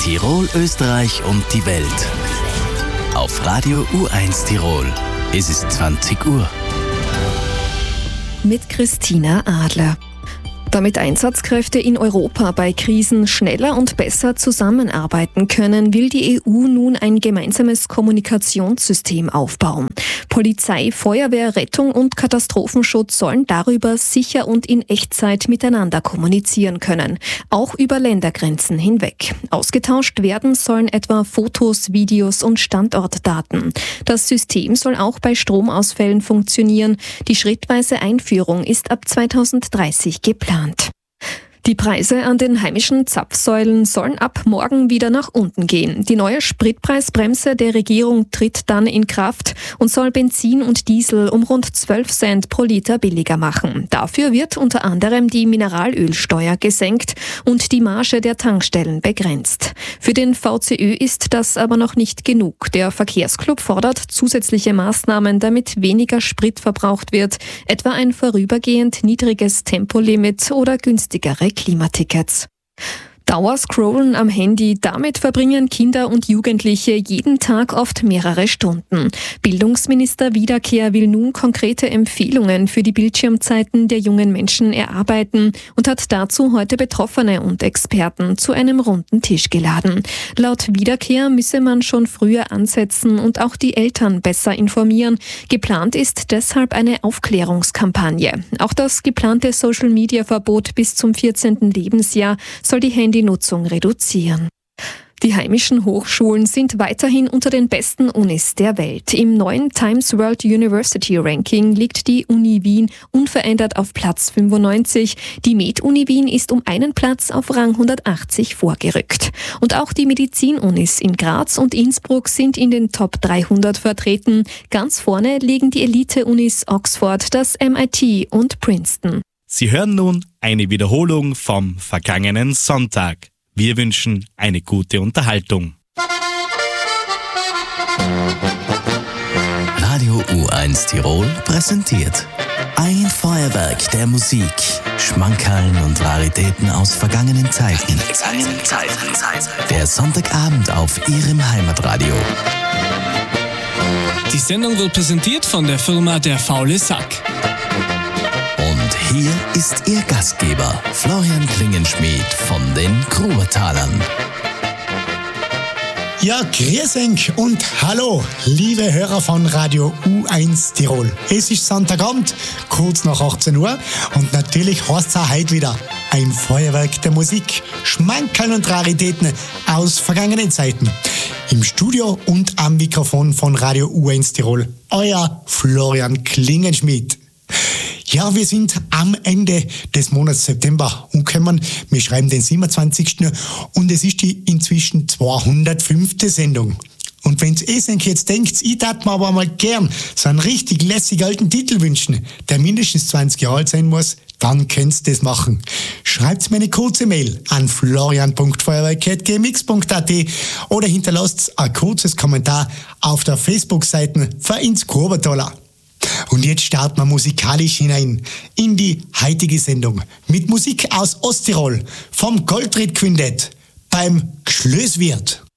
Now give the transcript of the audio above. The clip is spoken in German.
Tirol, Österreich und die Welt. Auf Radio U1 Tirol. Es ist 20 Uhr. Mit Christina Adler. Damit Einsatzkräfte in Europa bei Krisen schneller und besser zusammenarbeiten können, will die EU nun ein gemeinsames Kommunikationssystem aufbauen. Polizei, Feuerwehr, Rettung und Katastrophenschutz sollen darüber sicher und in Echtzeit miteinander kommunizieren können, auch über Ländergrenzen hinweg. Ausgetauscht werden sollen etwa Fotos, Videos und Standortdaten. Das System soll auch bei Stromausfällen funktionieren. Die schrittweise Einführung ist ab 2030 geplant. Die Preise an den heimischen Zapfsäulen sollen ab morgen wieder nach unten gehen. Die neue Spritpreisbremse der Regierung tritt dann in Kraft und soll Benzin und Diesel um rund 12 Cent pro Liter billiger machen. Dafür wird unter anderem die Mineralölsteuer gesenkt und die Marge der Tankstellen begrenzt. Für den VCÖ ist das aber noch nicht genug. Der Verkehrsclub fordert zusätzliche Maßnahmen, damit weniger Sprit verbraucht wird, etwa ein vorübergehend niedriges Tempolimit oder günstigere Klimatickets. Dauerscrollen am Handy, damit verbringen Kinder und Jugendliche jeden Tag oft mehrere Stunden. Bildungsminister Wiederkehr will nun konkrete Empfehlungen für die Bildschirmzeiten der jungen Menschen erarbeiten und hat dazu heute Betroffene und Experten zu einem runden Tisch geladen. Laut Wiederkehr müsse man schon früher ansetzen und auch die Eltern besser informieren. Geplant ist deshalb eine Aufklärungskampagne. Auch das geplante Social-Media-Verbot bis zum 14. Lebensjahr soll die Handynutzung reduzieren. Die heimischen Hochschulen sind weiterhin unter den besten Unis der Welt. Im neuen Times World University Ranking liegt die Uni Wien unverändert auf Platz 95. Die Med-Uni Wien ist um einen Platz auf Rang 180 vorgerückt. Und auch die Medizin-Unis in Graz und Innsbruck sind in den Top 300 vertreten. Ganz vorne liegen die Elite-Unis Oxford, das MIT und Princeton. Sie hören nun eine Wiederholung vom vergangenen Sonntag. Wir wünschen eine gute Unterhaltung. Radio U1 Tirol präsentiert ein Feuerwerk der Musik, Schmankerln und Raritäten aus vergangenen Zeiten. Der Sonntagabend auf Ihrem Heimatradio. Die Sendung wird präsentiert von der Firma Der Faule Sack. Und hier ist Ihr Gastgeber, Florian Klingenschmidt von den Grubertalern. Ja, grüß euch und hallo, liebe Hörer von Radio U1 Tirol. Es ist Sonntagabend, kurz nach 18 Uhr und natürlich heißt es auch heute wieder ein Feuerwerk der Musik, Schmankerln und Raritäten aus vergangenen Zeiten. Im Studio und am Mikrofon von Radio U1 Tirol, euer Florian Klingenschmidt. Ja, wir sind am Ende des Monats September angekommen. Wir schreiben den 27. und es ist die inzwischen 205. Sendung. Und wenn ihr jetzt denkt, ich darf mir aber mal gern so einen richtig lässigen alten Titel wünschen, der mindestens 20 Jahre alt sein muss, dann könnt ihr das machen. Schreibt mir eine kurze Mail an florian.feuerwerk@gmx.at oder hinterlasst ein kurzes Kommentar auf der Facebook-Seite für ins Grubertaler. Und jetzt starten wir musikalisch hinein in die heutige Sendung mit Musik aus Osttirol vom Goldried Quintett beim Gschlöswirt.